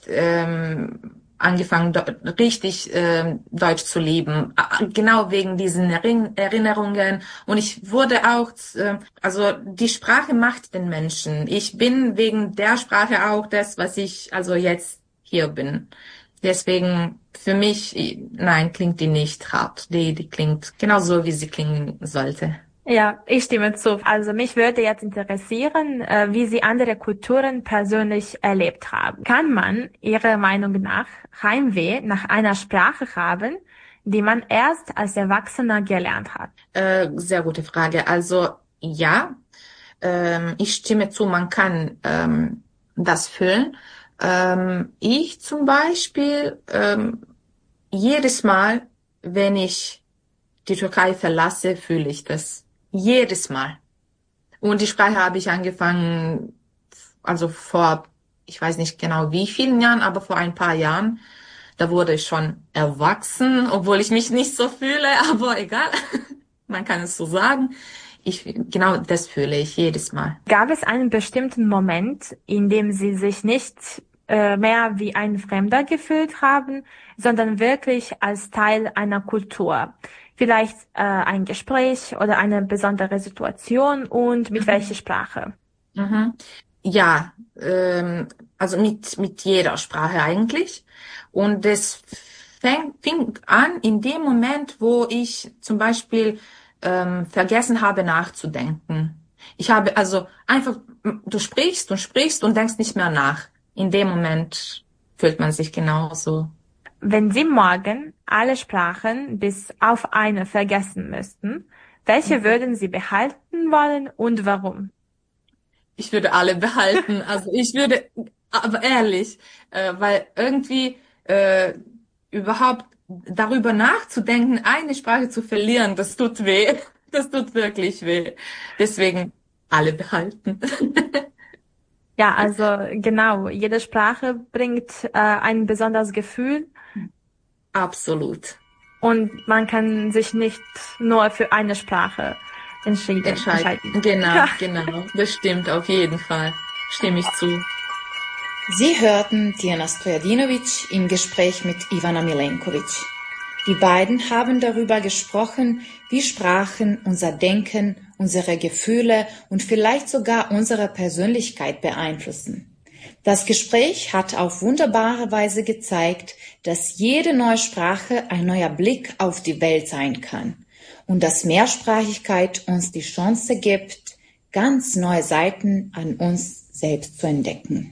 angefangen, richtig Deutsch zu lieben. Genau wegen diesen Erinnerungen. Und ich wurde auch, also die Sprache macht den Menschen. Ich bin wegen der Sprache auch das, was ich also jetzt hier bin. Deswegen für mich, nein, klingt die nicht hart. Die klingt genauso, wie sie klingen sollte. Ja, ich stimme zu. Also mich würde jetzt interessieren, wie Sie andere Kulturen persönlich erlebt haben. Kann man Ihrer Meinung nach Heimweh nach einer Sprache haben, die man erst als Erwachsener gelernt hat? Sehr gute Frage. Also ja, ich stimme zu, man kann das fühlen. Ich zum Beispiel, jedes Mal, wenn ich die Türkei verlasse, fühle ich das. Jedes Mal. Und die Sprache habe ich angefangen, also vor, ich weiß nicht genau wie vielen Jahren, aber vor ein paar Jahren. Da wurde ich schon erwachsen, obwohl ich mich nicht so fühle, aber egal. Man kann es so sagen. Genau das fühle ich jedes Mal. Gab es einen bestimmten Moment, in dem Sie sich nicht mehr wie ein Fremder gefühlt haben, sondern wirklich als Teil einer Kultur? Vielleicht ein Gespräch oder eine besondere Situation und mit welcher Mhm. Sprache? Mhm. Ja, also mit jeder Sprache eigentlich. Und es fing an in dem Moment, wo ich zum Beispiel vergessen habe nachzudenken. Ich habe also einfach, du sprichst und sprichst und denkst nicht mehr nach. In dem Moment fühlt man sich genauso. Wenn Sie morgen alle Sprachen bis auf eine vergessen müssten, welche würden Sie behalten wollen und warum? Ich würde alle behalten. Also ich würde, aber ehrlich, weil irgendwie überhaupt darüber nachzudenken, eine Sprache zu verlieren, das tut weh. Das tut wirklich weh. Deswegen alle behalten. Ja, also genau, jede Sprache bringt ein besonderes Gefühl Absolut. und man kann sich nicht nur für eine Sprache Entscheiden. entscheiden. Genau, Ja. genau. Das stimmt auf jeden Fall. Stimme ich zu. Sie hörten Tijana Stojadinovic im Gespräch mit Ivana Milenkovic. Die beiden haben darüber gesprochen, wie Sprachen unser Denken, unsere Gefühle und vielleicht sogar unsere Persönlichkeit beeinflussen. Das Gespräch hat auf wunderbare Weise gezeigt, dass jede neue Sprache ein neuer Blick auf die Welt sein kann und dass Mehrsprachigkeit uns die Chance gibt, ganz neue Seiten an uns selbst zu entdecken.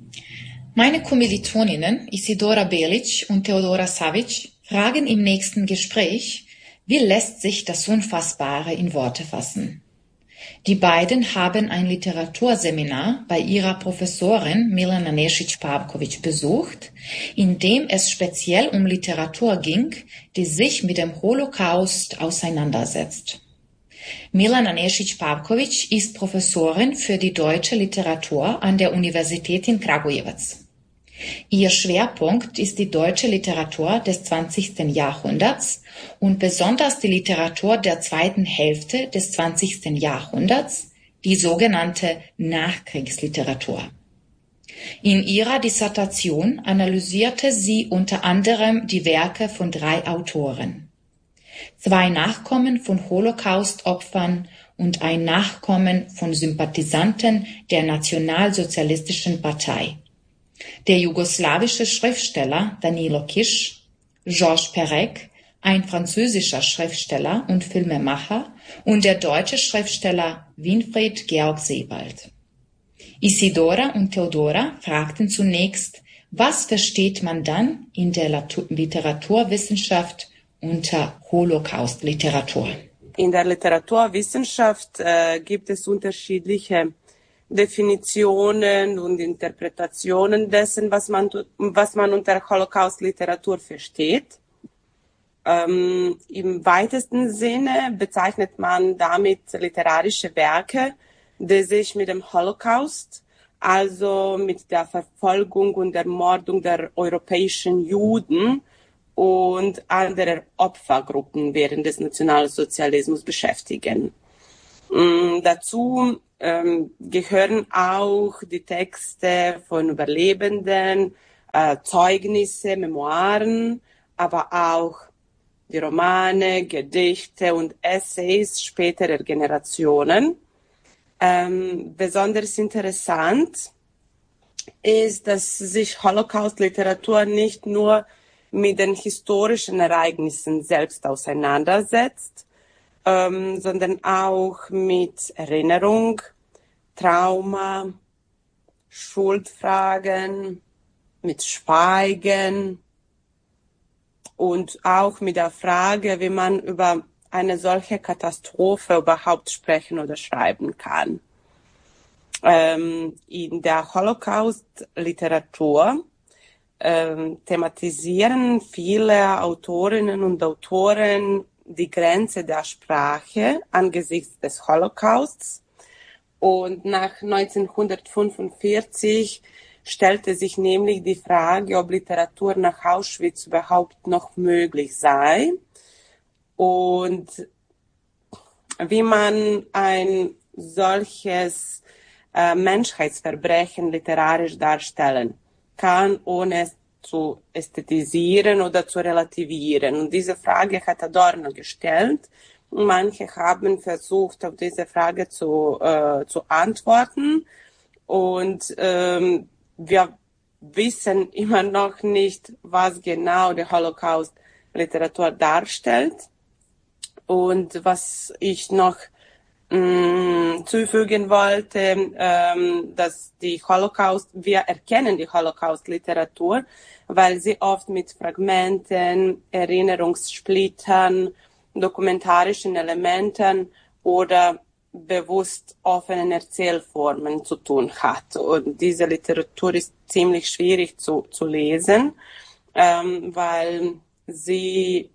Meine Kommilitoninnen Isidora Belic und Theodora Savic fragen im nächsten Gespräch, wie lässt sich das Unfassbare in Worte fassen? Die beiden haben ein Literaturseminar bei ihrer Professorin Milena Nesic-Pavkovic besucht, in dem es speziell um Literatur ging, die sich mit dem Holocaust auseinandersetzt. Milena Nesic-Pavkovic ist Professorin für die deutsche Literatur an der Universität in Kragujevac. Ihr Schwerpunkt ist die deutsche Literatur des 20. Jahrhunderts und besonders die Literatur der zweiten Hälfte des 20. Jahrhunderts, die sogenannte Nachkriegsliteratur. In ihrer Dissertation analysierte sie unter anderem die Werke von 3 Autoren. 2 Nachkommen von Holocaust-Opfern und ein Nachkommen von Sympathisanten der Nationalsozialistischen Partei. Der jugoslawische Schriftsteller Danilo Kiš, Georges Perec, ein französischer Schriftsteller und Filmemacher, und der deutsche Schriftsteller Winfried Georg Sebald. Isidora und Theodora fragten zunächst, was versteht man dann in der Literaturwissenschaft unter Holocaust-Literatur? In der Literaturwissenschaft gibt es unterschiedliche Definitionen und Interpretationen dessen, was man unter Holocaust-Literatur versteht. Im weitesten Sinne bezeichnet man damit literarische Werke, die sich mit dem Holocaust, also mit der Verfolgung und Ermordung der europäischen Juden und anderer Opfergruppen während des Nationalsozialismus beschäftigen. Dazu gehören auch die Texte von Überlebenden, Zeugnisse, Memoiren, aber auch die Romane, Gedichte und Essays späterer Generationen. Besonders interessant ist, dass sich Holocaust-Literatur nicht nur mit den historischen Ereignissen selbst auseinandersetzt, sondern auch mit Erinnerung, Trauma, Schuldfragen, mit Schweigen und auch mit der Frage, wie man über eine solche Katastrophe überhaupt sprechen oder schreiben kann. In der Holocaust-Literatur thematisieren viele Autorinnen und Autoren die Grenze der Sprache angesichts des Holocausts. Und nach 1945 stellte sich nämlich die Frage, ob Literatur nach Auschwitz überhaupt noch möglich sei und wie man ein solches Menschheitsverbrechen literarisch darstellen kann, ohne es zu ästhetisieren oder zu relativieren. Und diese Frage hat Adorno gestellt. Manche haben versucht, auf diese Frage zu antworten. Und wir wissen immer noch nicht, was genau die Holocaust-Literatur darstellt. Und was ich noch zufügen wollte, dass wir erkennen die Holocaust-Literatur, weil sie oft mit Fragmenten, Erinnerungssplittern, dokumentarischen Elementen oder bewusst offenen Erzählformen zu tun hat. Und diese Literatur ist ziemlich schwierig zu lesen, weil sie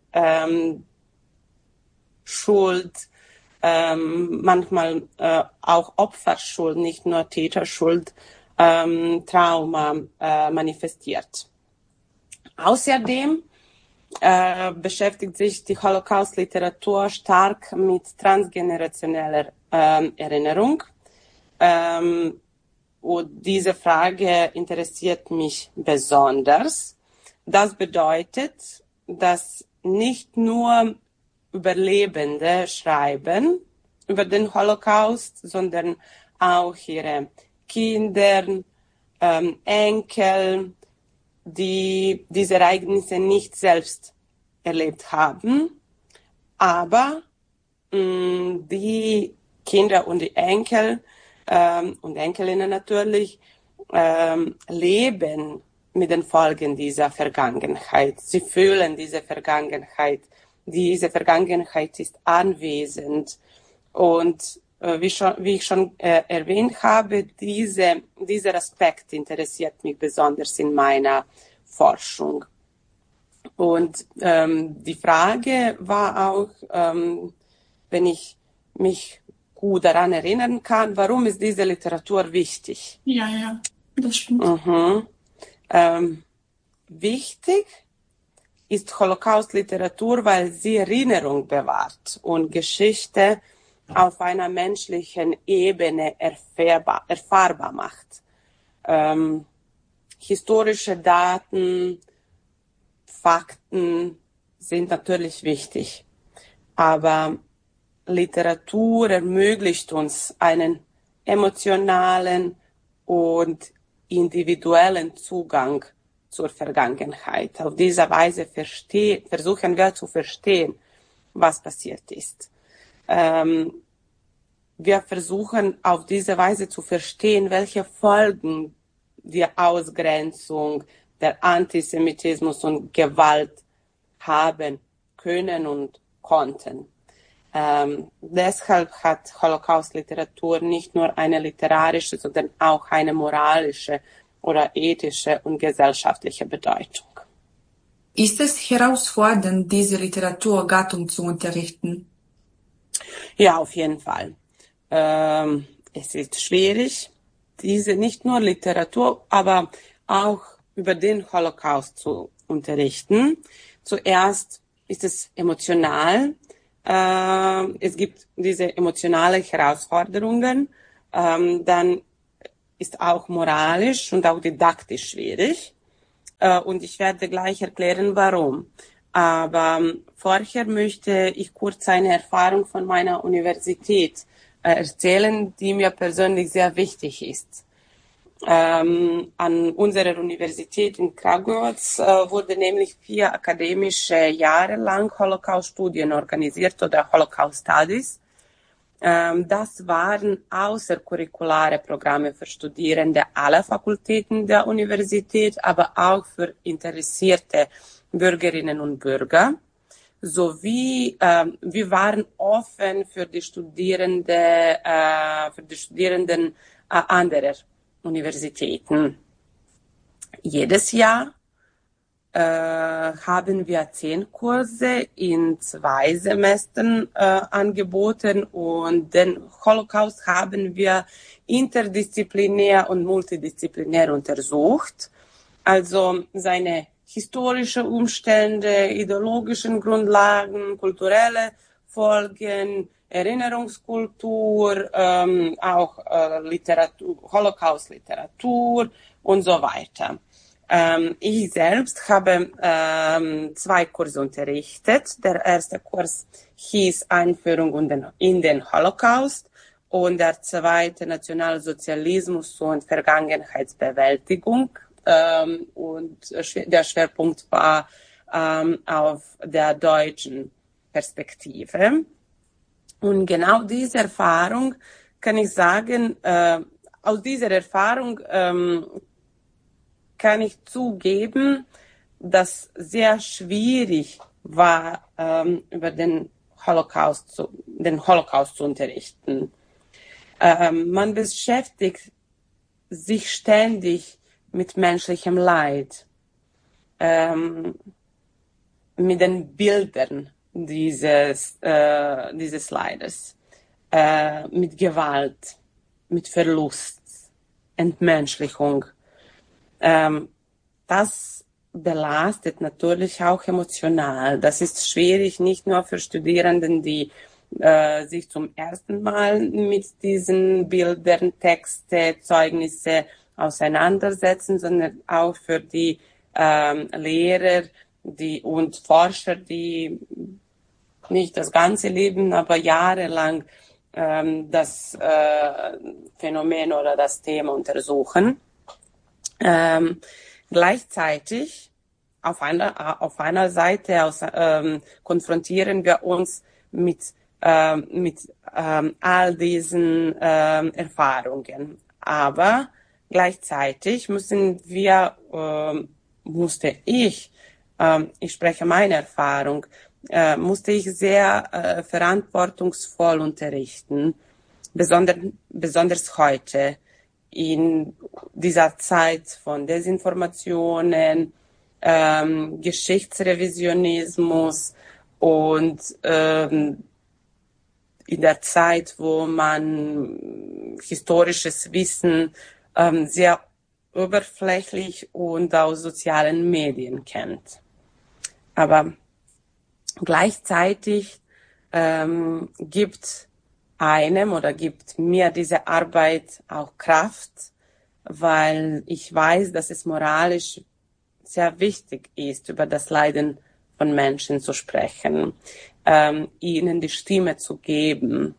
Schuld, manchmal auch Opferschuld, nicht nur Täterschuld, Trauma manifestiert. Außerdem beschäftigt sich die Holocaust-Literatur stark mit transgenerationeller Erinnerung. Und diese Frage interessiert mich besonders. Das bedeutet, dass nicht nur Überlebende schreiben über den Holocaust, sondern auch ihre Kinder, Enkel, die diese Ereignisse nicht selbst erlebt haben, aber die Kinder und die Enkel und Enkelinnen natürlich leben mit den Folgen dieser Vergangenheit. Sie fühlen diese Vergangenheit. Diese Vergangenheit ist anwesend. Und wie ich schon erwähnt habe, dieser Aspekt interessiert mich besonders in meiner Forschung. Und die Frage war auch, wenn ich mich gut daran erinnern kann, warum ist diese Literatur wichtig? Ja, das stimmt. Wichtig ist Holocaust-Literatur, weil sie Erinnerung bewahrt und Geschichte auf einer menschlichen Ebene erfahrbar macht. Historische Daten, Fakten sind natürlich wichtig, aber Literatur ermöglicht uns einen emotionalen und individuellen Zugang zur Vergangenheit. Auf diese Weise versuchen wir zu verstehen, was passiert ist. Wir versuchen auf diese Weise zu verstehen, welche Folgen die Ausgrenzung, der Antisemitismus und Gewalt haben können und konnten. Deshalb hat Holocaust-Literatur nicht nur eine literarische, sondern auch eine moralische oder ethische und gesellschaftliche Bedeutung. Ist es herausfordernd, diese Literaturgattung zu unterrichten? Ja, auf jeden Fall. Es ist schwierig, diese nicht nur Literatur, aber auch über den Holocaust zu unterrichten. Zuerst ist es emotional. Es gibt diese emotionalen Herausforderungen. Dann ist auch moralisch und auch didaktisch schwierig. und ich werde gleich erklären, warum. Aber vorher möchte ich kurz eine Erfahrung von meiner Universität erzählen, die mir persönlich sehr wichtig ist. An unserer Universität in Kragujevac wurde nämlich 4 akademische Jahre lang Holocaust-Studien organisiert oder Holocaust-Studies. Das waren außercurriculare Programme für Studierende aller Fakultäten der Universität, aber auch für interessierte Bürgerinnen und Bürger. Sowie wir waren offen für die Studierenden anderer Universitäten. Jedes Jahr haben wir 10 Kurse in 2 Semestern angeboten und den Holocaust haben wir interdisziplinär und multidisziplinär untersucht. Also seine historische Umstände, ideologischen Grundlagen, kulturelle Folgen, Erinnerungskultur, auch Literatur, Holocaust-Literatur und so weiter. Ich selbst habe 2 Kurse unterrichtet. Der erste Kurs hieß Einführung in den Holocaust und der zweite Nationalsozialismus und Vergangenheitsbewältigung. Und der Schwerpunkt war auf der deutschen Perspektive. Und genau diese Erfahrung kann ich sagen, aus dieser Erfahrung kann ich zugeben, dass sehr schwierig war, über den Holocaust zu unterrichten. Man beschäftigt sich ständig mit menschlichem Leid, mit den Bildern dieses Leides, mit Gewalt, mit Verlust, Entmenschlichung. Das belastet natürlich auch emotional. Das ist schwierig, nicht nur für Studierenden, die sich zum ersten Mal mit diesen Bildern, Texte, Zeugnisse auseinandersetzen, sondern auch für die Lehrer und Forscher, die nicht das ganze Leben, aber jahrelang das Phänomen oder das Thema untersuchen. Gleichzeitig auf einer Seite konfrontieren wir uns mit all diesen Erfahrungen. Aber gleichzeitig ich spreche meine Erfahrung, musste ich sehr verantwortungsvoll unterrichten, besonders heute in dieser Zeit von Desinformationen, Geschichtsrevisionismus und in der Zeit, wo man historisches Wissen sehr oberflächlich und aus sozialen Medien kennt. Aber gleichzeitig gibt mir diese Arbeit auch Kraft, weil ich weiß, dass es moralisch sehr wichtig ist, über das Leiden von Menschen zu sprechen, ihnen die Stimme zu geben,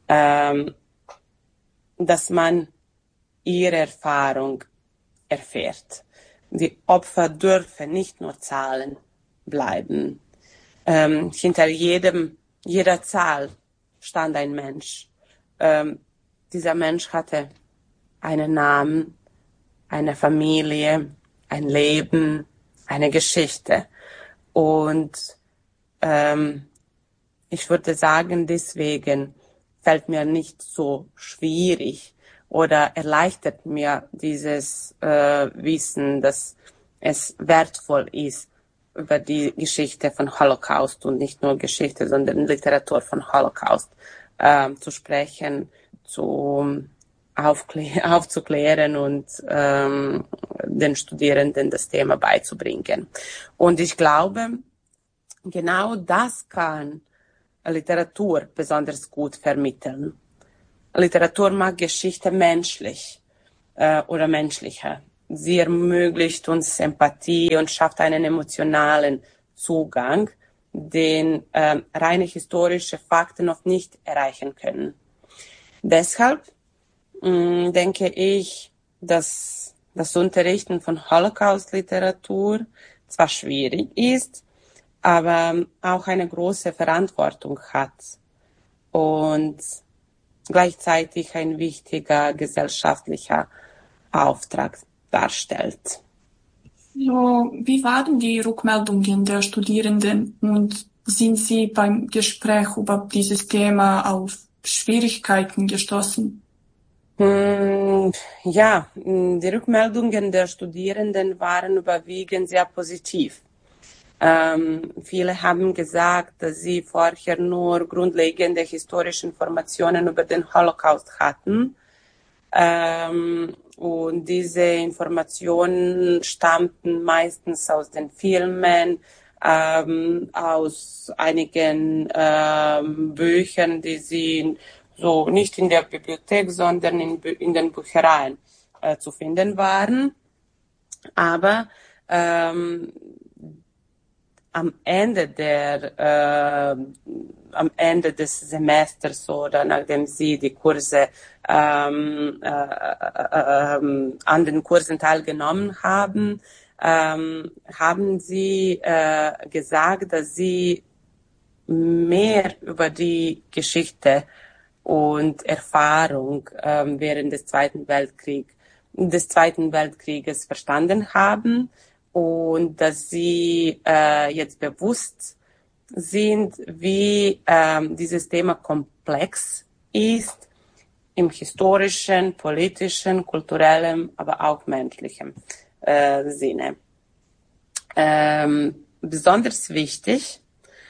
dass man ihre Erfahrung erfährt. Die Opfer dürfen nicht nur Zahlen bleiben. Hinter jeder Zahl stand ein Mensch. Dieser Mensch hatte einen Namen, eine Familie, ein Leben, eine Geschichte. Und ich würde sagen, deswegen fällt mir nicht so schwierig oder erleichtert mir dieses Wissen, dass es wertvoll ist, über die Geschichte von Holocaust und nicht nur Geschichte, sondern Literatur von Holocaust zu sprechen, aufzuklären und den Studierenden das Thema beizubringen. Und ich glaube, genau das kann Literatur besonders gut vermitteln. Literatur macht Geschichte menschlich oder menschlicher. sie ermöglicht uns Empathie und schafft einen emotionalen Zugang, den reine historische Fakten oft nicht erreichen können. Deshalb denke ich, dass das Unterrichten von Holocaust-Literatur zwar schwierig ist, aber auch eine große Verantwortung hat und gleichzeitig ein wichtiger gesellschaftlicher Auftrag darstellt. So, wie waren die Rückmeldungen der Studierenden und sind Sie beim Gespräch über dieses Thema auf Schwierigkeiten gestoßen? Ja, die Rückmeldungen der Studierenden waren überwiegend sehr positiv. Viele haben gesagt, dass sie vorher nur grundlegende historische Informationen über den Holocaust hatten. Und diese Informationen stammten meistens aus den Filmen, aus einigen Büchern, die sie so nicht in der Bibliothek, sondern in den Büchereien zu finden waren. Aber am Ende des Semesters oder nachdem sie die Kurse an den Kursen teilgenommen haben, haben sie gesagt, dass sie mehr über die Geschichte und Erfahrung während des Zweiten Weltkrieges verstanden haben und dass sie jetzt bewusst sind, wie dieses Thema komplex ist im historischen, politischen, kulturellen, aber auch menschlichen Sinne. Besonders wichtig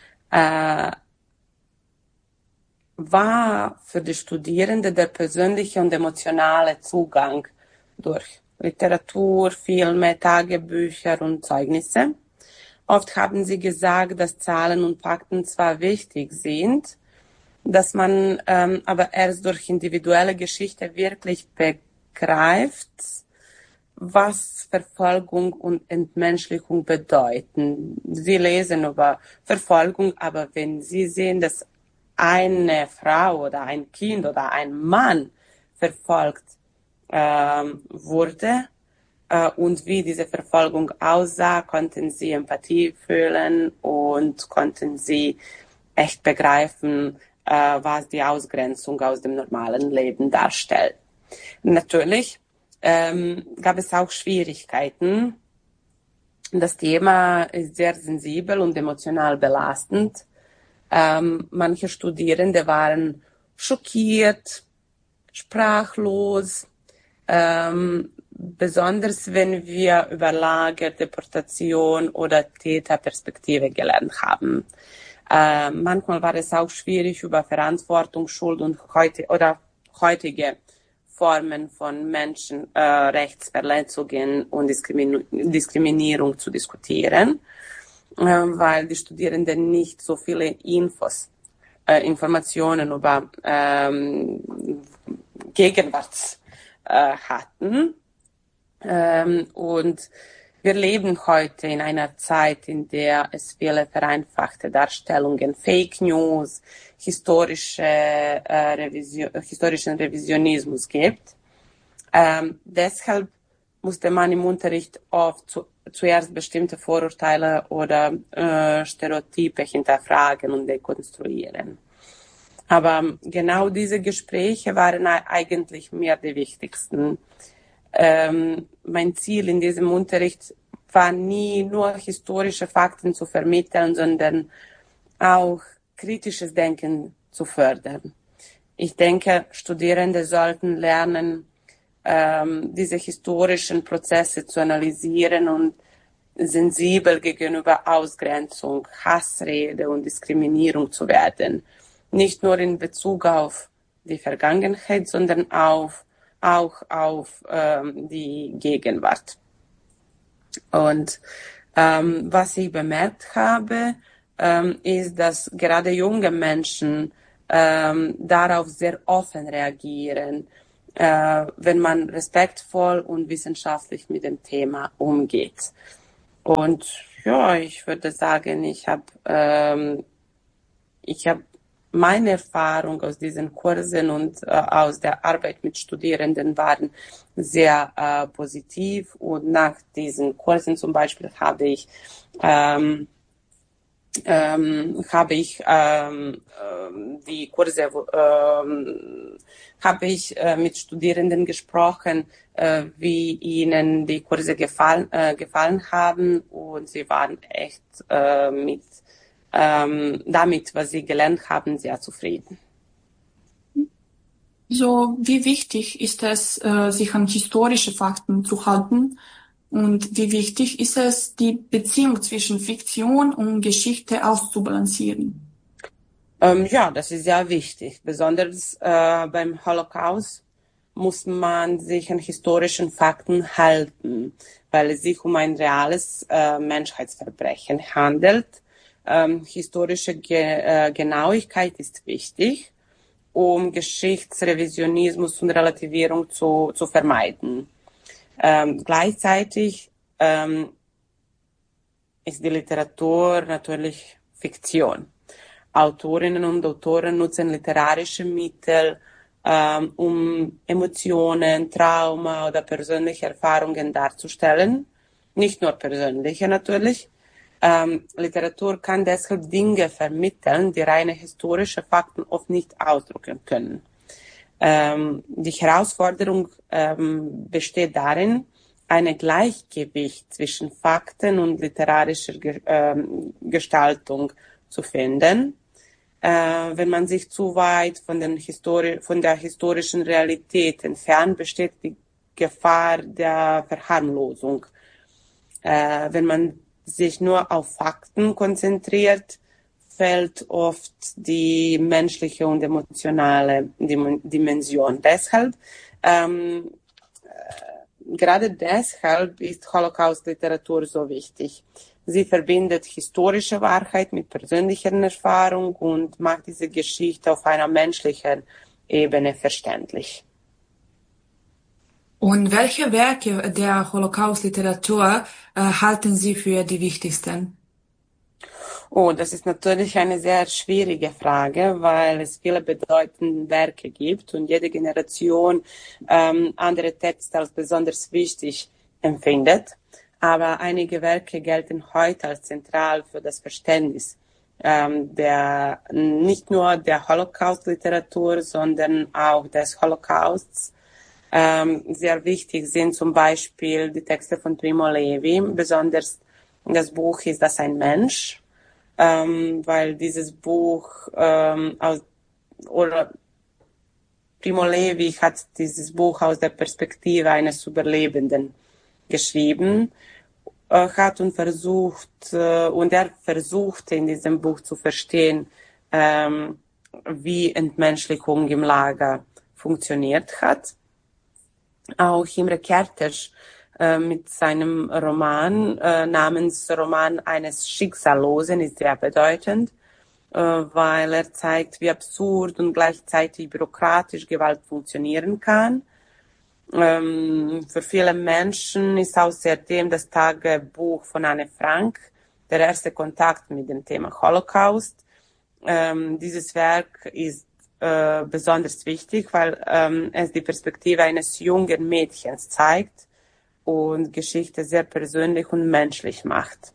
war für die Studierenden der persönliche und emotionale Zugang durch Literatur, Filme, Tagebücher und Zeugnisse. Oft haben sie gesagt, dass Zahlen und Fakten zwar wichtig sind, dass man aber erst durch individuelle Geschichte wirklich begreift, was Verfolgung und Entmenschlichung bedeuten. Sie lesen über Verfolgung, aber wenn sie sehen, dass eine Frau oder ein Kind oder ein Mann verfolgt wurde und wie diese Verfolgung aussah, konnten sie Empathie fühlen und konnten sie echt begreifen, was die Ausgrenzung aus dem normalen Leben darstellt. Natürlich gab es auch Schwierigkeiten. Das Thema ist sehr sensibel und emotional belastend. Manche Studierende waren schockiert, sprachlos, besonders wenn wir über Lager, Deportation oder Täterperspektive gelernt haben. Manchmal war es auch schwierig, über Verantwortung, Schuld und heutige Formen von Menschenrechtsverletzungen und Diskriminierung zu diskutieren, weil die Studierenden nicht so viele Informationen über Gegenwart hatten. Und wir leben heute in einer Zeit, in der es viele vereinfachte Darstellungen, Fake News, historischen Revisionismus gibt. Deshalb musste man im Unterricht oft zuerst bestimmte Vorurteile oder Stereotype hinterfragen und dekonstruieren. Aber genau diese Gespräche waren eigentlich mir die wichtigsten. Mein Ziel in diesem Unterricht war nie nur historische Fakten zu vermitteln, sondern auch kritisches Denken zu fördern. Ich denke, Studierende sollten lernen, diese historischen Prozesse zu analysieren und sensibel gegenüber Ausgrenzung, Hassrede und Diskriminierung zu werden. Nicht nur in Bezug auf die Vergangenheit, sondern auch auf die Gegenwart. Und was ich bemerkt habe, ist, dass gerade junge Menschen darauf sehr offen reagieren. wenn man respektvoll und wissenschaftlich mit dem Thema umgeht. Und ja, ich würde sagen, ich habe meine Erfahrung aus diesen Kursen und aus der Arbeit mit Studierenden waren sehr positiv. Und nach diesen Kursen zum Beispiel habe ich die Kurse habe ich mit Studierenden gesprochen, wie ihnen die Kurse gefallen haben, und sie waren echt damit, was sie gelernt haben, sehr zufrieden. So, wie wichtig ist es, sich an historische Fakten zu halten? Und wie wichtig ist es, die Beziehung zwischen Fiktion und Geschichte auszubalancieren? Ja, das ist sehr wichtig. Besonders beim Holocaust muss man sich an historischen Fakten halten, weil es sich um ein reales Menschheitsverbrechen handelt. Historische Genauigkeit ist wichtig, um Geschichtsrevisionismus und Relativierung zu vermeiden. Gleichzeitig ist die Literatur natürlich Fiktion. Autorinnen und Autoren nutzen literarische Mittel, um Emotionen, Trauma oder persönliche Erfahrungen darzustellen. Nicht nur persönliche natürlich. Literatur kann deshalb Dinge vermitteln, die reine historische Fakten oft nicht ausdrücken können. Die Herausforderung besteht darin, ein Gleichgewicht zwischen Fakten und literarischer Gestaltung zu finden. Wenn man sich zu weit von der historischen Realität entfernt, besteht die Gefahr der Verharmlosung. Wenn man sich nur auf Fakten konzentriert, fällt oft die menschliche und emotionale Dimension. Gerade deshalb ist Holocaust-Literatur so wichtig. Sie verbindet historische Wahrheit mit persönlicher Erfahrung und macht diese Geschichte auf einer menschlichen Ebene verständlich. Und welche Werke der Holocaust-Literatur halten Sie für die wichtigsten? Oh, das ist natürlich eine sehr schwierige Frage, weil es viele bedeutende Werke gibt und jede Generation andere Texte als besonders wichtig empfindet. Aber einige Werke gelten heute als zentral für das Verständnis nicht nur der Holocaust-Literatur, sondern auch des Holocausts. Sehr wichtig sind zum Beispiel die Texte von Primo Levi, besonders das Buch Ist das ein Mensch? Weil dieses Buch Primo Levi hat dieses Buch aus der Perspektive eines Überlebenden geschrieben hat und er versuchte in diesem Buch zu verstehen, wie Entmenschlichung im Lager funktioniert hat. Auch Imre Kertész mit seinem Roman namens Roman eines Schicksallosen ist sehr bedeutend, weil er zeigt, wie absurd und gleichzeitig bürokratisch Gewalt funktionieren kann. Für viele Menschen ist außerdem das Tagebuch von Anne Frank der erste Kontakt mit dem Thema Holocaust. Dieses Werk ist besonders wichtig, weil es die Perspektive eines jungen Mädchens zeigt und Geschichte sehr persönlich und menschlich macht.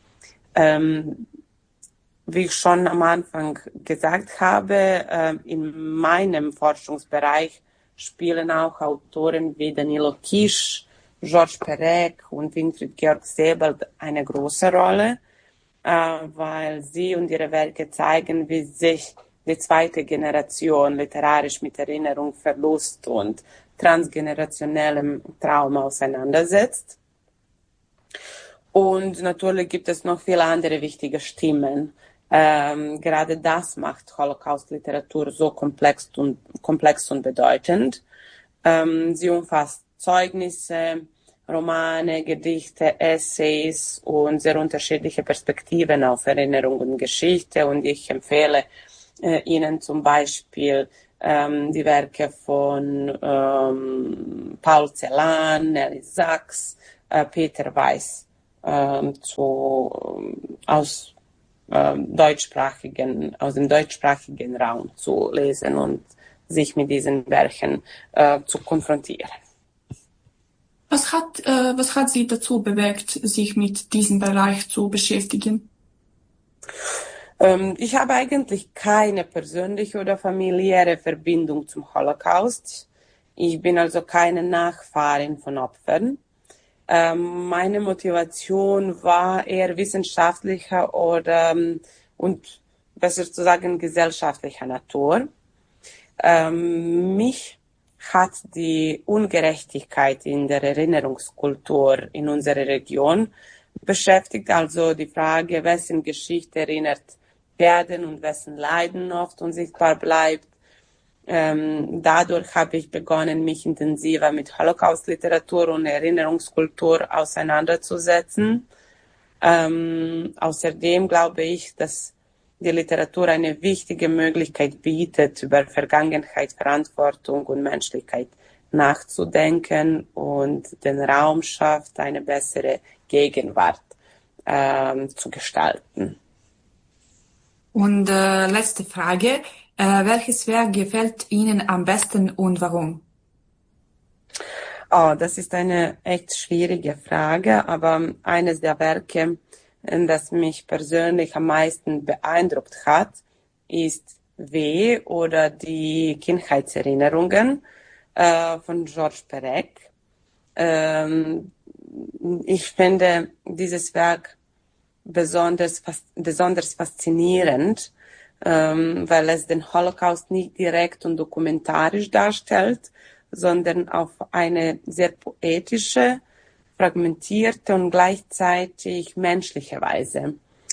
Wie ich schon am Anfang gesagt habe, in meinem Forschungsbereich spielen auch Autoren wie Danilo Kish, Georges Perec und Winfried Georg Sebald eine große Rolle, weil sie und ihre Werke zeigen, wie sich die zweite Generation literarisch mit Erinnerung, Verlust und transgenerationellem Trauma auseinandersetzt. Und natürlich gibt es noch viele andere wichtige Stimmen. Gerade das macht Holocaust-Literatur so komplex und bedeutend. Sie umfasst Zeugnisse, Romane, Gedichte, Essays und sehr unterschiedliche Perspektiven auf Erinnerung und Geschichte. Und ich empfehle Ihnen zum Beispiel die Werke von Paul Celan, Nelly Sachs, Peter Weiss aus dem deutschsprachigen Raum zu lesen und sich mit diesen Werken zu konfrontieren. Was hat Sie dazu bewegt, sich mit diesem Bereich zu beschäftigen? Ich habe eigentlich keine persönliche oder familiäre Verbindung zum Holocaust. Ich bin also keine Nachfahrin von Opfern. Meine Motivation war eher wissenschaftlicher und besser zu sagen gesellschaftlicher Natur. Mich hat die Ungerechtigkeit in der Erinnerungskultur in unserer Region beschäftigt, also die Frage, wessen Geschichte erinnert werden und wessen Leiden oft unsichtbar bleibt. Dadurch habe ich begonnen, mich intensiver mit Holocaust-Literatur und Erinnerungskultur auseinanderzusetzen. Außerdem glaube ich, dass die Literatur eine wichtige Möglichkeit bietet, über Vergangenheit, Verantwortung und Menschlichkeit nachzudenken und den Raum schafft, eine bessere Gegenwart zu gestalten. Und letzte Frage. Welches Werk gefällt Ihnen am besten und warum? Oh, das ist eine echt schwierige Frage, aber eines der Werke, das mich persönlich am meisten beeindruckt hat, ist W. oder die Kindheitserinnerungen von Georges Perec. Ich finde dieses Werk besonders faszinierend, weil es den Holocaust nicht direkt und dokumentarisch darstellt, sondern auf eine sehr poetische, fragmentierte und gleichzeitig menschliche Weise.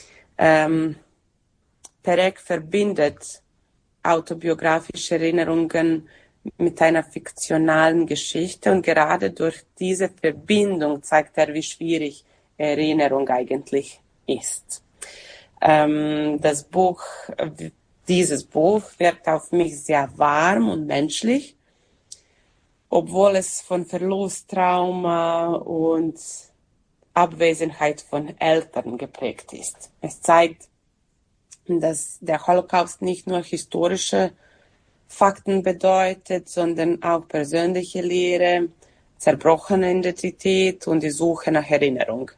Perec verbindet autobiografische Erinnerungen mit einer fiktionalen Geschichte und gerade durch diese Verbindung zeigt er, wie schwierig Erinnerung eigentlich ist. Dieses Buch wirkt auf mich sehr warm und menschlich, obwohl es von Verlust, Trauma und Abwesenheit von Eltern geprägt ist. Es zeigt, dass der Holocaust nicht nur historische Fakten bedeutet, sondern auch persönliche Lehre, zerbrochene Identität und die Suche nach Erinnerung.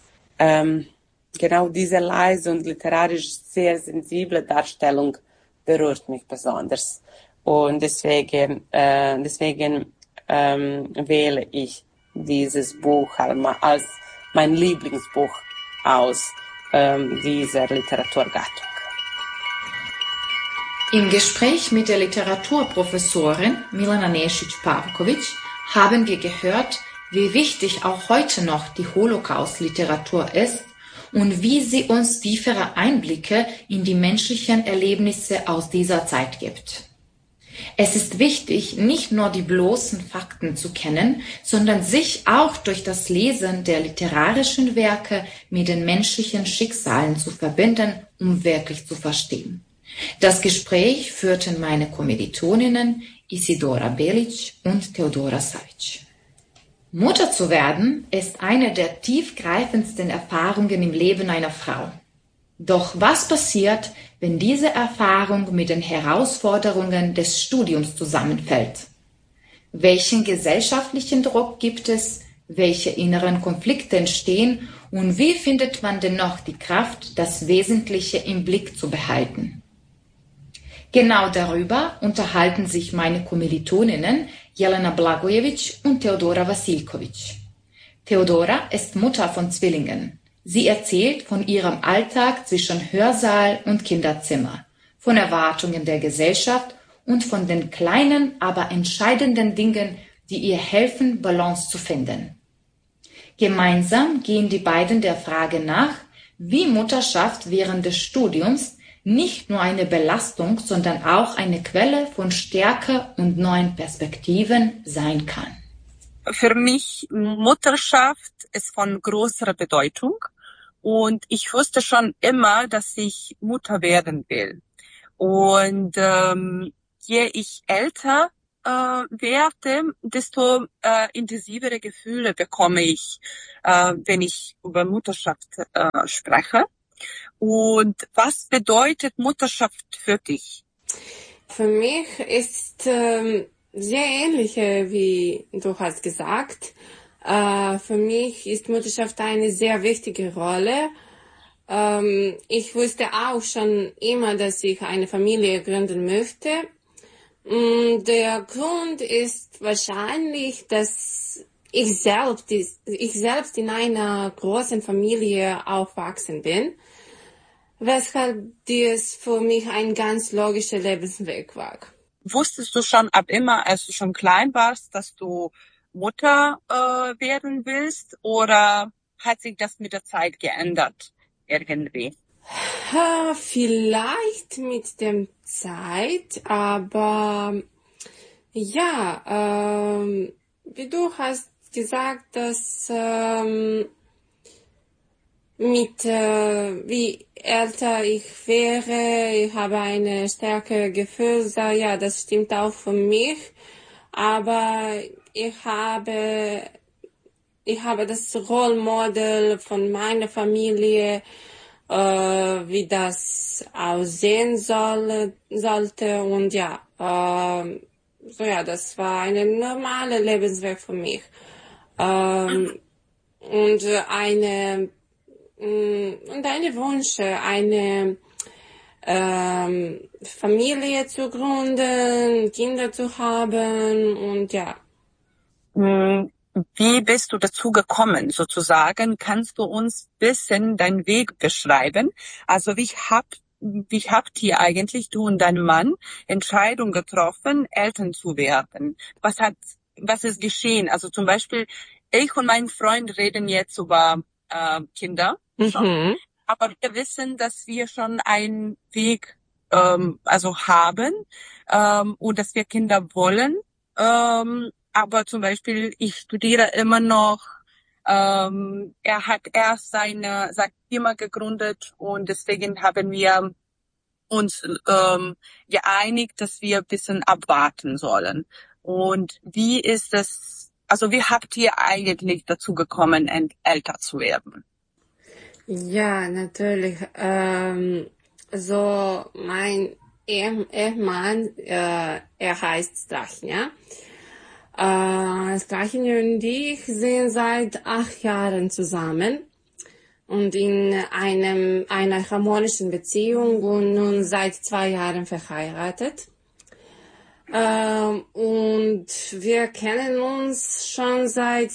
Genau diese leise und literarisch sehr sensible Darstellung berührt mich besonders. Und deswegen wähle ich dieses Buch als mein Lieblingsbuch aus dieser Literaturgattung. Im Gespräch mit der Literaturprofessorin Milana Nešić-Pavković haben wir gehört, wie wichtig auch heute noch die Holocaust-Literatur ist und wie sie uns tiefere Einblicke in die menschlichen Erlebnisse aus dieser Zeit gibt. Es ist wichtig, nicht nur die bloßen Fakten zu kennen, sondern sich auch durch das Lesen der literarischen Werke mit den menschlichen Schicksalen zu verbinden, um wirklich zu verstehen. Das Gespräch führten meine Kommilitoninnen Isidora Belic und Teodora Savic. Mutter zu werden ist eine der tiefgreifendsten Erfahrungen im Leben einer Frau. Doch was passiert, wenn diese Erfahrung mit den Herausforderungen des Studiums zusammenfällt? Welchen gesellschaftlichen Druck gibt es? Welche inneren Konflikte entstehen? Und wie findet man dennoch die Kraft, das Wesentliche im Blick zu behalten? Genau darüber unterhalten sich meine Kommilitoninnen Jelena Blagojevic und Teodora Vasilkovic. Teodora ist Mutter von Zwillingen. Sie erzählt von ihrem Alltag zwischen Hörsaal und Kinderzimmer, von Erwartungen der Gesellschaft und von den kleinen, aber entscheidenden Dingen, die ihr helfen, Balance zu finden. Gemeinsam gehen die beiden der Frage nach, wie Mutterschaft während des Studiums nicht nur eine Belastung, sondern auch eine Quelle von Stärke und neuen Perspektiven sein kann. Für mich Mutterschaft ist von großer Bedeutung und ich wusste schon immer, dass ich Mutter werden will. Und je ich älter werde, desto intensivere Gefühle bekomme ich, wenn ich über Mutterschaft spreche. Und was bedeutet Mutterschaft für dich? Für mich ist sehr ähnlich, wie du hast gesagt. Für mich ist Mutterschaft eine sehr wichtige Rolle. Ich wusste auch schon immer, dass ich eine Familie gründen möchte. Der Grund ist wahrscheinlich, dass ich selbst in einer großen Familie aufgewachsen bin, weshalb dies für mich ein ganz logischer Lebensweg war. Wusstest du schon ab immer, als du schon klein warst, dass du Mutter werden willst, oder hat sich das mit der Zeit geändert irgendwie? Vielleicht mit der Zeit, aber ja, wie du hast gesagt, dass wie älter ich wäre, ich habe eine stärkere Gefühl, ja, das stimmt auch für mich, aber ich habe das Rollmodell von meiner Familie, wie das aussehen sollte, und ja, das war eine normale Lebensweg für mich. Und eine Wunsch, eine Familie zu gründen, Kinder zu haben, und ja. Wie bist du dazu gekommen, sozusagen? Kannst du uns ein bisschen deinen Weg beschreiben? Also wie habt ihr eigentlich, du und dein Mann, Entscheidung getroffen, Eltern zu werden? Was ist geschehen? Also zum Beispiel, ich und mein Freund reden jetzt über Kinder schon, aber wir wissen, dass wir schon einen Weg haben und dass wir Kinder wollen. Aber zum Beispiel, ich studiere immer noch. Er hat erst seine Firma gegründet, und deswegen haben wir uns geeinigt, dass wir ein bisschen abwarten sollen. Und wie ist es, also wie habt ihr eigentlich dazu gekommen, älter zu werden? Ja, natürlich. So mein Ehemann, er heißt Strachnia. Strachnia und ich sind seit 8 Jahren zusammen und in einer harmonischen Beziehung und nun seit 2 Jahren verheiratet. Und wir kennen uns schon seit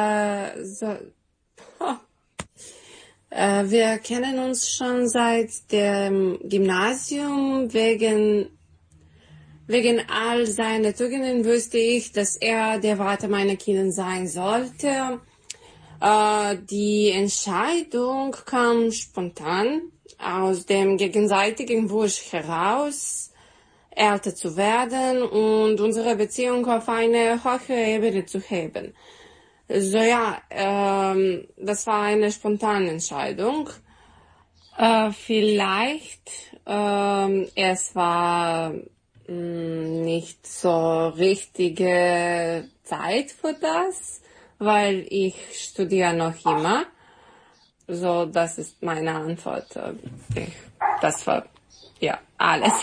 dem Gymnasium. Wegen all seiner Tugenden wusste ich, dass er der Vater meiner Kinder sein sollte. Die Entscheidung kam spontan aus dem gegenseitigen Wunsch heraus, älter zu werden und unsere Beziehung auf eine höhere Ebene zu heben. So ja, das war eine spontane Entscheidung. Vielleicht, es war nicht so richtige Zeit für das, weil ich studiere noch immer. So, das ist meine Antwort. Das war, ja, alles.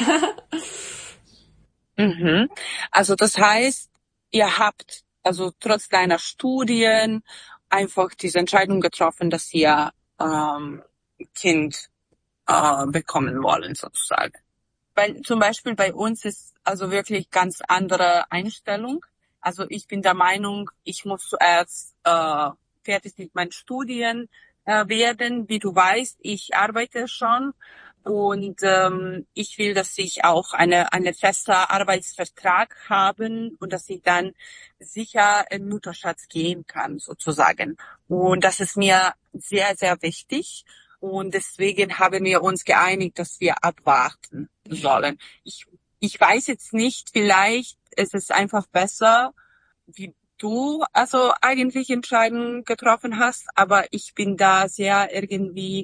Also das heißt, ihr habt also trotz deiner Studien einfach diese Entscheidung getroffen, dass ihr Kind bekommen wollen, sozusagen. Weil zum Beispiel bei uns ist also wirklich ganz andere Einstellung. Also ich bin der Meinung, ich muss zuerst fertig mit meinen Studien werden. Wie du weißt, ich arbeite schon. Und ich will, dass ich auch eine feste Arbeitsvertrag haben und dass ich dann sicher in Mutterschutz gehen kann, sozusagen. Und das ist mir sehr, sehr wichtig. Und deswegen haben wir uns geeinigt, dass wir abwarten sollen. Ich weiß jetzt nicht, vielleicht ist es einfach besser, wie du also eigentlich Entscheidungen getroffen hast, aber ich bin da sehr irgendwie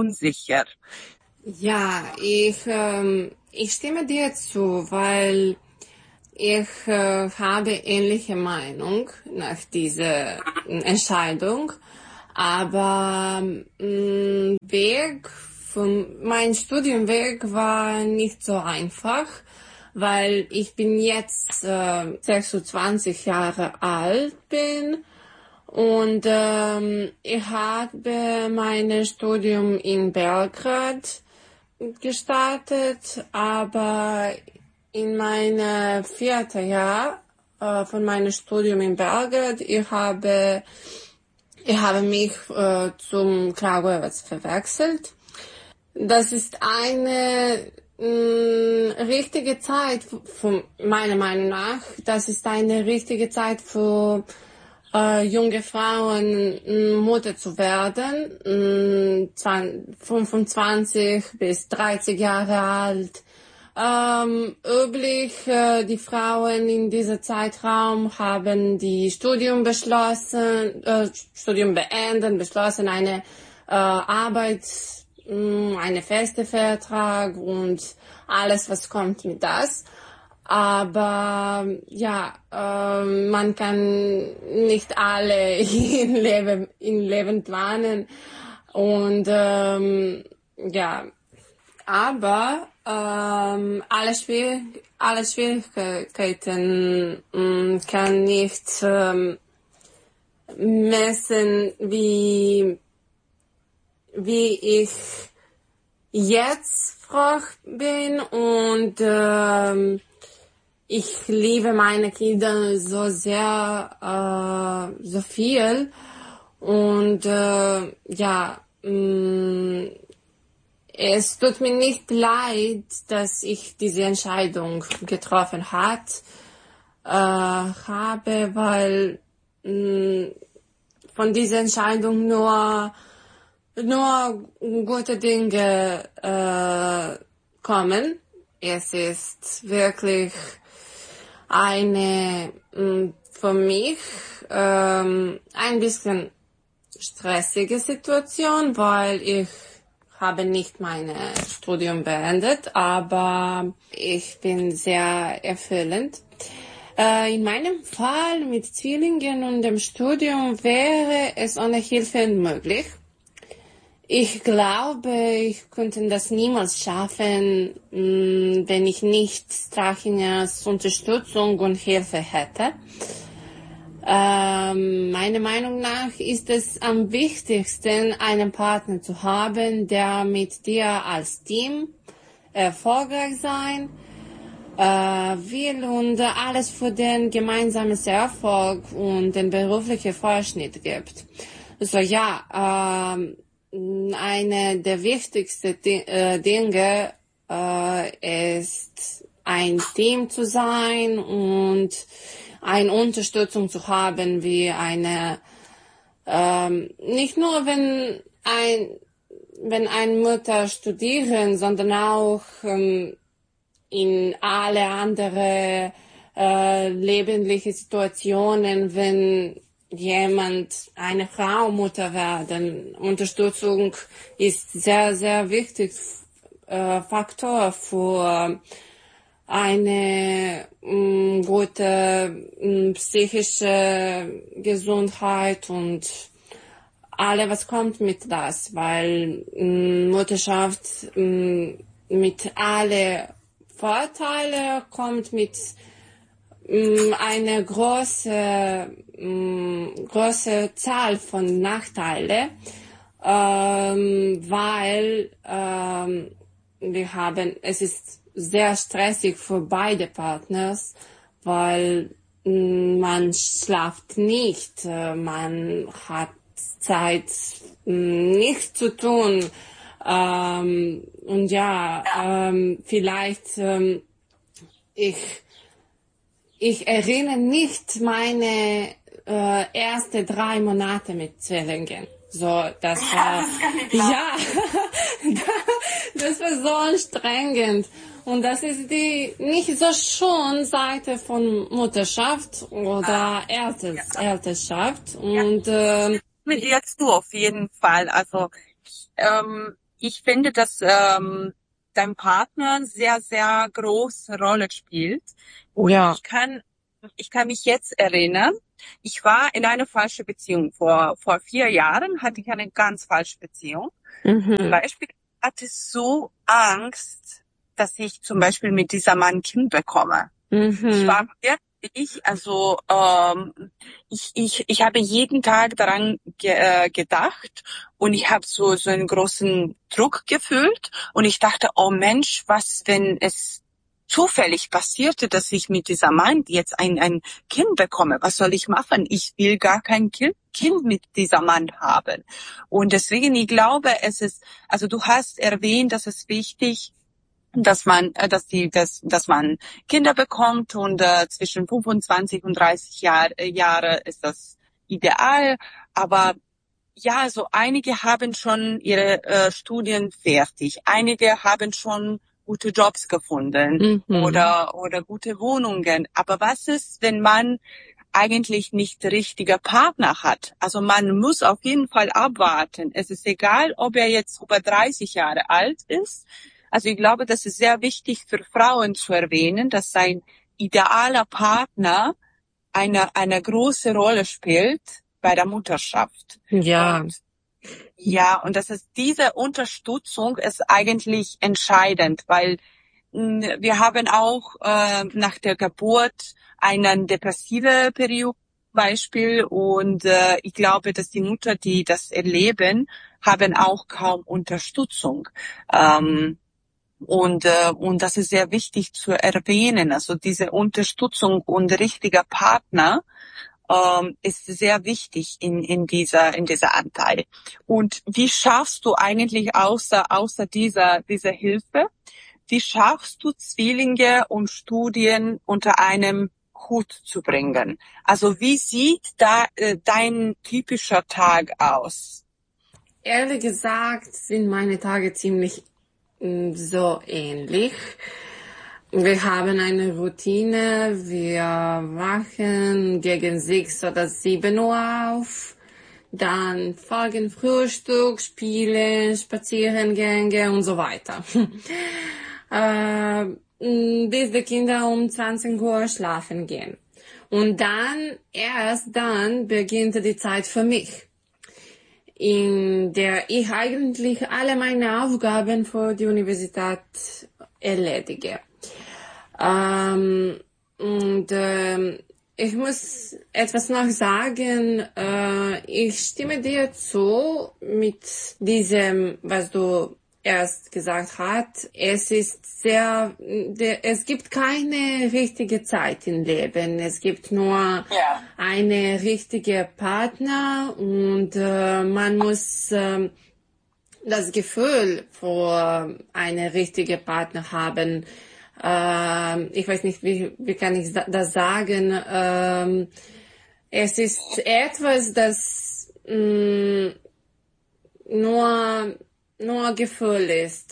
unsicher. Ja, ich stimme dir zu, weil ich habe ähnliche Meinung nach dieser Entscheidung, aber mein Studiumweg war nicht so einfach, weil ich bin jetzt 26 Jahre alt bin und ich habe mein Studium in Belgrad gestartet, aber in meinem 4. Jahr von meinem Studium in Belgrad, ich habe mich zum Kragujevac verwechselt. Das ist eine richtige Zeit, meiner Meinung nach, das ist eine richtige Zeit für junge Frauen Mutter zu werden, 25 bis 30 Jahre alt. Üblich, die Frauen in diesem Zeitraum haben die Studium beenden, beschlossen, eine Arbeit, eine feste Vertrag und alles, was kommt mit das. Aber ja, man kann nicht alle in Leben planen und ja, aber alle Schwierigkeiten kann nicht messen, wie ich jetzt froh bin und ich liebe meine Kinder so sehr, so viel und ja, es tut mir nicht leid, dass ich diese Entscheidung getroffen habe, weil von dieser Entscheidung nur gute Dinge kommen. Es ist wirklich eine für mich ein bisschen stressige Situation, weil ich habe nicht mein Studium beendet, aber ich bin sehr erfüllend. In meinem Fall mit Zwillingen und dem Studium wäre es ohne Hilfe unmöglich. Ich glaube, ich könnte das niemals schaffen, wenn ich nicht Strachinas Unterstützung und Hilfe hätte. Meiner Meinung nach ist es am wichtigsten, einen Partner zu haben, der mit dir als Team erfolgreich sein will und alles für den gemeinsamen Erfolg und den beruflichen Fortschritt gibt. So ja, eine der wichtigsten Dinge ist, ein Team zu sein und eine Unterstützung zu haben, wie eine, nicht nur wenn eine Mutter studieren, sondern auch in alle andere lebensliche Situationen, wenn jemand, eine Frau Mutter werden. Unterstützung ist sehr, sehr wichtig Faktor für eine gute psychische Gesundheit und alle, was kommt mit das, weil Mutterschaft mit alle Vorteile kommt mit eine große Zahl von Nachteile, weil es ist sehr stressig für beide Partners, weil man schläft nicht, man hat Zeit nichts zu tun und ja, vielleicht ich erinnere nicht meine erste 3 Monate mit Zwillingen. So, das war, ja, das war so anstrengend. Und das ist die nicht so schöne Seite von Mutterschaft oder Elternschaft. Und Mit dir zu auf jeden Fall. Also ich finde, dass dein Partner sehr, sehr große Rolle spielt. Oh ja. Ich kann mich jetzt erinnern, ich war in einer falschen Beziehung. Vor 4 Jahren hatte ich eine ganz falsche Beziehung. Zum Beispiel hatte ich so Angst, dass ich zum Beispiel mit dieser Mann Kind bekomme. Ich war wirklich, also ich habe jeden Tag daran gedacht und ich habe so einen großen Druck gefühlt und ich dachte, oh Mensch, was, wenn es zufällig passierte, dass ich mit dieser Mann jetzt ein Kind bekomme. Was soll ich machen? Ich will gar kein Kind mit dieser Mann haben. Und deswegen, ich glaube, also du hast erwähnt, dass es wichtig, dass man Kinder bekommt und zwischen 25 und 30 Jahre ist das ideal. Aber ja, so einige haben schon ihre Studien fertig. Einige haben schon gute Jobs gefunden oder gute Wohnungen. Aber was ist, wenn man eigentlich nicht richtiger Partner hat? Also man muss auf jeden Fall abwarten. Es ist egal, ob er jetzt über 30 Jahre alt ist. Also ich glaube, das ist sehr wichtig für Frauen zu erwähnen, dass ein idealer Partner eine große Rolle spielt bei der Mutterschaft. Ja. Und das ist diese Unterstützung ist eigentlich entscheidend, weil wir haben auch nach der Geburt einen depressive Periode Beispiel und ich glaube, dass die Mutter, die das erleben, haben auch kaum Unterstützung. Und das ist sehr wichtig zu erwähnen. Also diese Unterstützung und richtiger Partner ist sehr wichtig in dieser Anteil. Und wie schaffst du eigentlich außer dieser Hilfe, wie schaffst du Zwillinge und Studien unter einem Hut zu bringen? Also wie sieht da dein typischer Tag aus? Ehrlich gesagt sind meine Tage ziemlich so ähnlich. Wir haben eine Routine. Wir wachen gegen 6 oder 7 Uhr auf. Dann folgen Frühstück, Spiele, Spaziergänge und so weiter. Bis die Kinder um 20 Uhr schlafen gehen. Und erst dann beginnt die Zeit für mich, in der ich eigentlich alle meine Aufgaben für die Universität erledige. Ich muss etwas noch sagen. Ich stimme dir zu mit diesem, was du erst gesagt hast. Es gibt keine richtige Zeit im Leben. Es gibt nur eine richtige Partner und man muss das Gefühl für eine richtige Partner haben. Ich weiß nicht, wie kann ich das sagen. Es ist etwas, das nur Gefühl ist,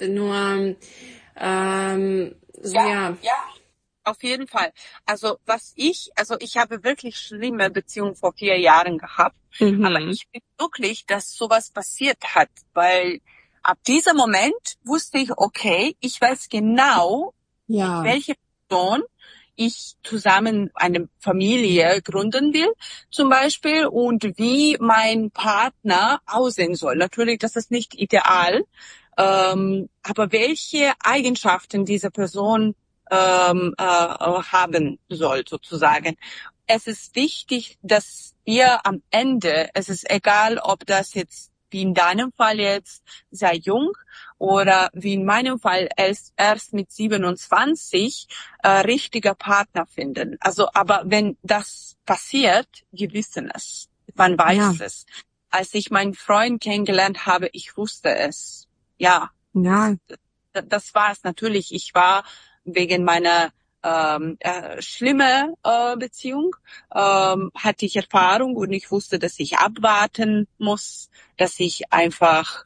auf jeden Fall. Also ich habe wirklich schlimme Beziehungen vor 4 Jahren gehabt, aber ich bin glücklich, dass sowas passiert hat, weil ab diesem Moment wusste ich, okay, ich weiß genau, welche Person ich zusammen eine Familie gründen will, zum Beispiel, und wie mein Partner aussehen soll. Natürlich, das ist nicht ideal, aber welche Eigenschaften diese Person haben soll, sozusagen. Es ist wichtig, dass wir am Ende, es ist egal, ob das jetzt wie in deinem Fall jetzt sehr jung oder wie in meinem Fall erst mit 27 richtiger Partner finden. Also, aber wenn das passiert, wir wissen es. Man weiß es. Als ich meinen Freund kennengelernt habe, ich wusste es. Ja. Das war es natürlich. Ich war wegen meiner schlimme Beziehung, hatte ich Erfahrung und ich wusste, dass ich abwarten muss, dass ich einfach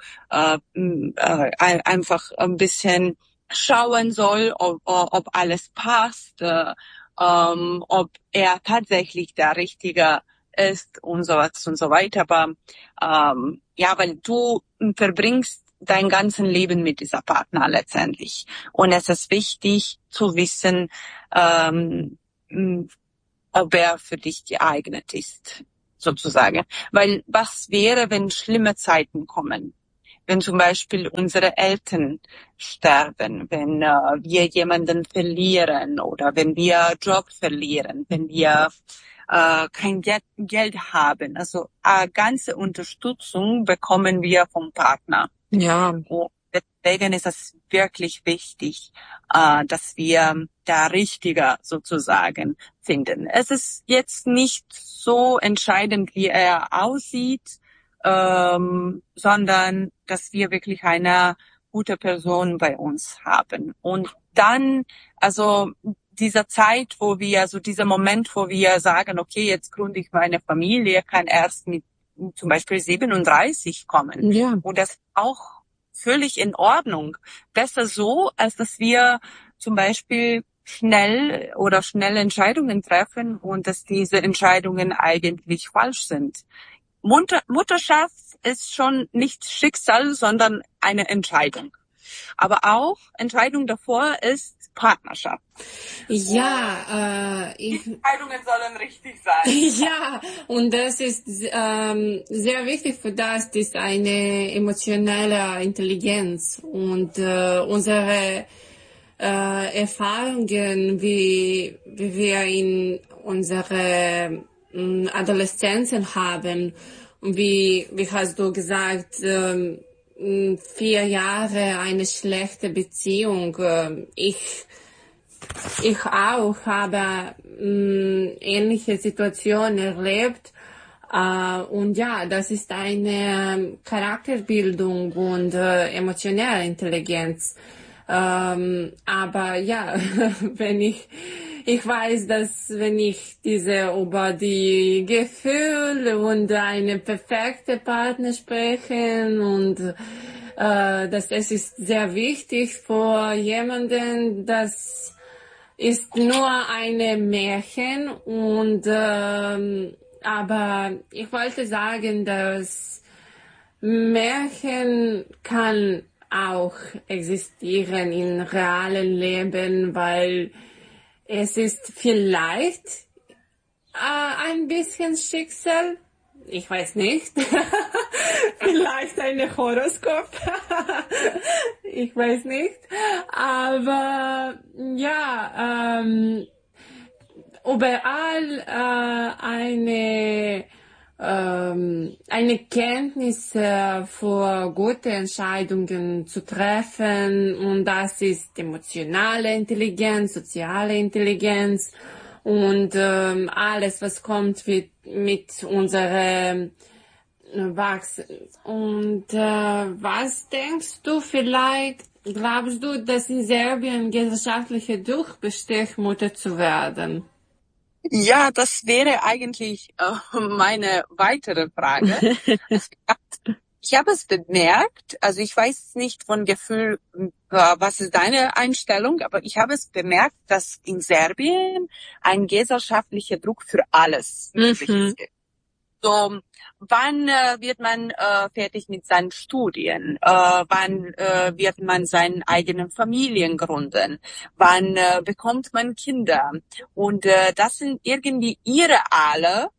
ein bisschen schauen soll, ob alles passt, ob er tatsächlich der Richtige ist und so weiter. Aber weil du verbringst dein ganzen Leben mit dieser Partner letztendlich. Und es ist wichtig zu wissen, ob er für dich geeignet ist, sozusagen. Weil was wäre, wenn schlimme Zeiten kommen? Wenn zum Beispiel unsere Eltern sterben, wenn wir jemanden verlieren oder wenn wir Job verlieren, wenn wir kein Geld haben. Also ganze Unterstützung bekommen wir vom Partner. Ja. Und deswegen ist es wirklich wichtig, dass wir der Richtige sozusagen finden. Es ist jetzt nicht so entscheidend, wie er aussieht, sondern dass wir wirklich eine gute Person bei uns haben. Und dann, also dieser Zeit, wo wir, also dieser Moment, wo wir sagen, okay, jetzt gründe ich meine Familie, kann erst mit zum Beispiel 37 kommen. Ja. Und das ist auch völlig in Ordnung. Besser so, als dass wir zum Beispiel schnell Entscheidungen treffen und dass diese Entscheidungen eigentlich falsch sind. Mutterschaft ist schon nicht Schicksal, sondern eine Entscheidung. Aber auch Entscheidung davor ist Partnerschaft. Ja, Die Entscheidungen sollen richtig sein. ja, und das ist sehr wichtig für das ist eine emotionelle Intelligenz und unsere Erfahrungen, wie wir in unsere Adoleszenzen haben. Und wie hast du gesagt, 4 Jahre eine schlechte Beziehung. Ich auch habe ähnliche Situationen erlebt. Und ja, das ist eine Charakterbildung und emotionelle Intelligenz. Aber ja, wenn ich weiß, dass wenn ich über die Gefühle und eine perfekte Partner sprechen und dass es ist sehr wichtig für jemanden, das ist nur eine Märchen und aber ich wollte sagen, dass Märchen kann auch existieren in realen Leben, weil es ist vielleicht ein bisschen Schicksal. Ich weiß nicht. Vielleicht ein Horoskop. Ich weiß nicht. Aber ja, überall eine Kenntnis für gute Entscheidungen zu treffen und das ist emotionale Intelligenz, soziale Intelligenz und alles, was kommt mit unserem Wachsen. Und was denkst du vielleicht, glaubst du, dass in Serbien gesellschaftlicher Druck besteht, Mutter zu werden? Ja, das wäre eigentlich meine weitere Frage. Ich habe es bemerkt, also ich weiß nicht von Gefühl, was ist deine Einstellung, aber ich habe es bemerkt, dass in Serbien ein gesellschaftlicher Druck für alles möglich ist. So, wann wird man fertig mit seinen Studien? Wann wird man seine eigenen Familien gründen? Wann bekommt man Kinder? Und das sind irgendwie ihre alle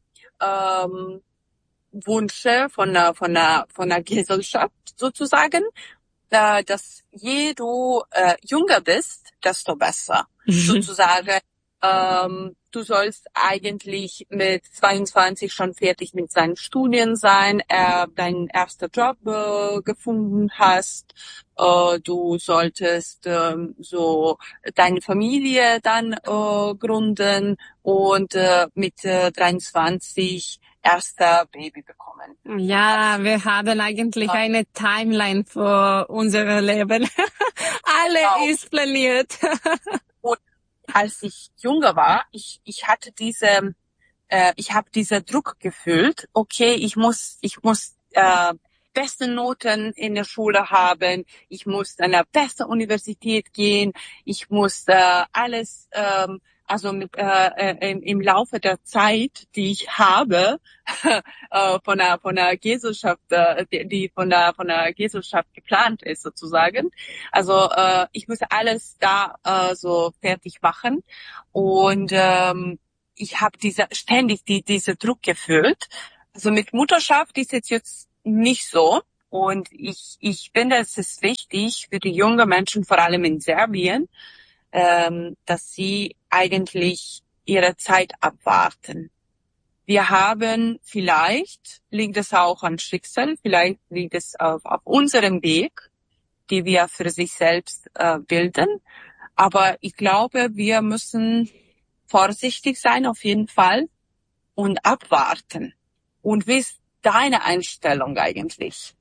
Wünsche von der Gesellschaft sozusagen, dass je du jünger bist, desto besser. Sozusagen, du sollst eigentlich mit 22 schon fertig mit seinen Studien sein, deinen ersten Job gefunden hast, du solltest so deine Familie dann gründen und mit 23 erster Baby bekommen. Ja, wir haben eigentlich eine Timeline für unser Leben. Alle ist planiert. Und als ich jünger war, ich habe diesen Druck gefühlt. Okay, ich muss beste Noten in der Schule haben. Ich muss an eine beste Universität gehen. Ich muss alles also im Laufe der Zeit, die ich habe, von der Gesellschaft, die von der Gesellschaft geplant ist sozusagen. Also ich muss alles da so fertig machen und ich habe ständig diese Druck gefühlt. Also mit Mutterschaft ist es jetzt nicht so. Und ich finde, es ist wichtig für die jungen Menschen, vor allem in Serbien, dass sie eigentlich ihre Zeit abwarten. Wir haben vielleicht, liegt es auch an Schicksal, vielleicht liegt es auf unserem Weg, die wir für sich selbst bilden. Aber ich glaube, wir müssen vorsichtig sein auf jeden Fall und abwarten. Und wie ist deine Einstellung eigentlich?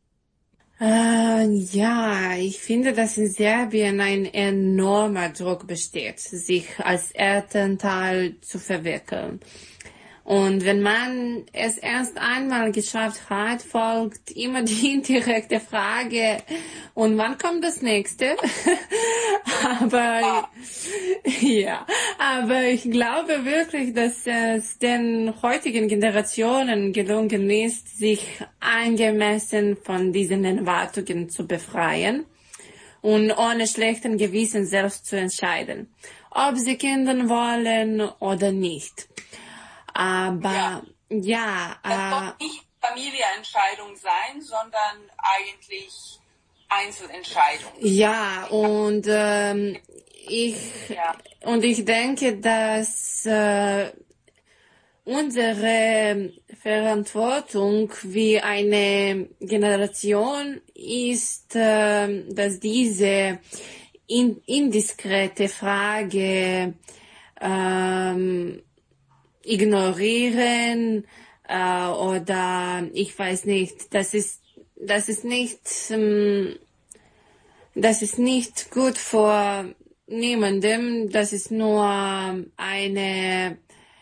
Ja, ich finde, dass in Serbien ein enormer Druck besteht, sich als Elternteil zu verwirklichen. Und wenn man es erst einmal geschafft hat, folgt immer die indirekte Frage, und wann kommt das nächste? Aber ich glaube wirklich, dass es den heutigen Generationen gelungen ist, sich angemessen von diesen Erwartungen zu befreien und ohne schlechten Gewissen selbst zu entscheiden, ob sie Kinder wollen oder nicht. Aber das soll nicht Familienentscheidung sein, sondern eigentlich Einzelentscheidung. Ja, und ich denke, dass unsere Verantwortung wie eine Generation ist, dass diese indiskrete Frage ignorieren oder ich weiß nicht, das ist nicht gut vor niemandem, das ist nur eine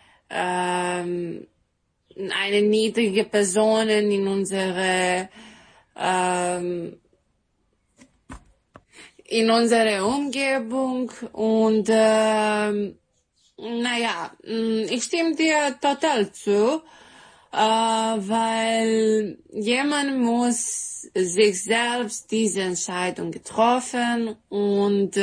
niedrige Person in unserer Umgebung und ich stimme dir total zu, weil jemand muss sich selbst diese Entscheidung getroffen und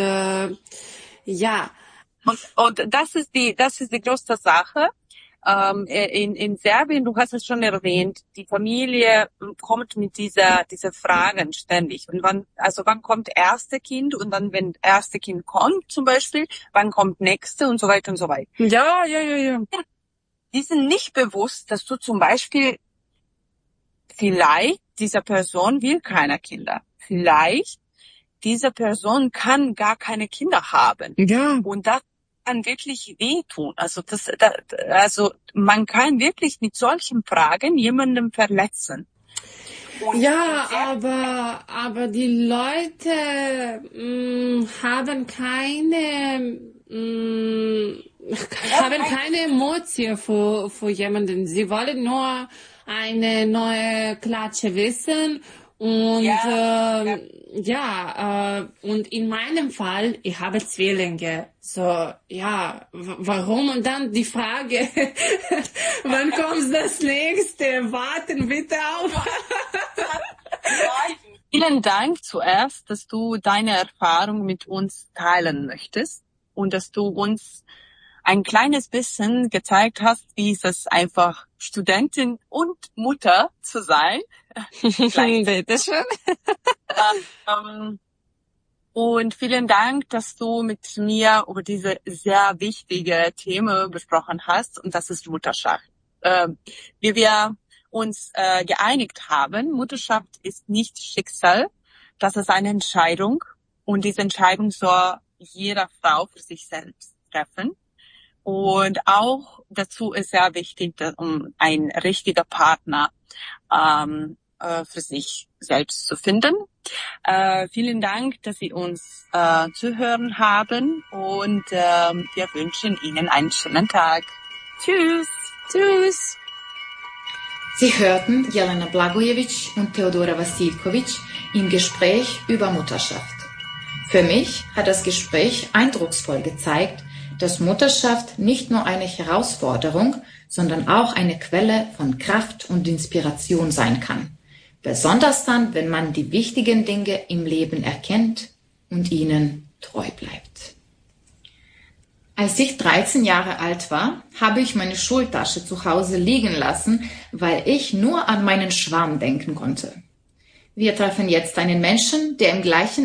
Und das ist die größte Sache. In Serbien, du hast es schon erwähnt, die Familie kommt mit dieser Fragen ständig. Und wann kommt erste Kind? Und dann, wenn erste Kind kommt, zum Beispiel, wann kommt nächste? Und so weiter und so weiter. Ja. Die sind nicht bewusst, dass du zum Beispiel vielleicht dieser Person will keine Kinder. Vielleicht diese Person kann gar keine Kinder haben. Ja. Und das kann wirklich wehtun. Also man kann wirklich mit solchen Fragen jemanden verletzen. Und ja, aber die Leute haben keine Emotion für jemanden. Sie wollen nur eine neue Klatsche wissen. Und und in meinem Fall, ich habe Zwillinge. So, ja, warum? Und dann die Frage, wann kommt das nächste? Warten bitte auf. Vielen Dank zuerst, dass du deine Erfahrung mit uns teilen möchtest und dass du uns ein kleines bisschen gezeigt hast, wie es ist, einfach Studentin und Mutter zu sein. Bitteschön. Und vielen Dank, dass du mit mir über diese sehr wichtige Themen besprochen hast, und das ist Mutterschaft. Wie wir uns geeinigt haben, Mutterschaft ist nicht Schicksal, das ist eine Entscheidung, und diese Entscheidung soll jede Frau für sich selbst treffen. Und auch dazu ist sehr wichtig, um ein richtiger Partner für sich selbst zu finden. Vielen Dank, dass Sie uns zuhören haben, und wir wünschen Ihnen einen schönen Tag. Tschüss. Tschüss. Sie hörten Jelena Blagojevic und Teodora Vasilkovic im Gespräch über Mutterschaft. Für mich hat das Gespräch eindrucksvoll gezeigt, dass Mutterschaft nicht nur eine Herausforderung, sondern auch eine Quelle von Kraft und Inspiration sein kann. Besonders dann, wenn man die wichtigen Dinge im Leben erkennt und ihnen treu bleibt. Als ich 13 Jahre alt war, habe ich meine Schultasche zu Hause liegen lassen, weil ich nur an meinen Schwarm denken konnte. Wir treffen jetzt einen Menschen, der im gleichen